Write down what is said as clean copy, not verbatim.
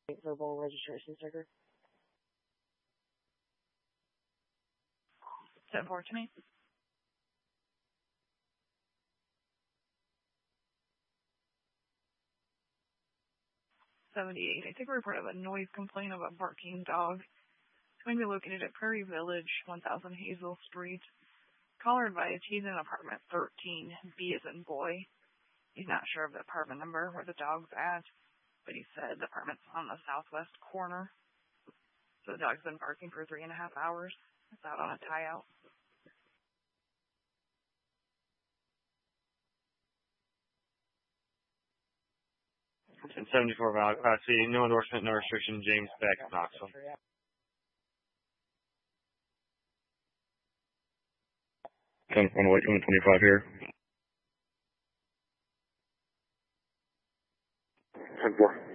verbal registration sticker. 10-4 to me. 78. I think we reported a noise complaint of a barking dog. It's going to be located at Prairie Village, 1000 Hazel Street. Caller advised he's in apartment 13, B as in boy. He's not sure of the apartment number where the dog's at, but he said the apartment's on the southwest corner. So the dog's been barking for 3.5 hours. It's out on a tie-out. And 74 see, no endorsement, no restriction, James Beck, Knoxville. 10-1 away, 25 here. 10-4.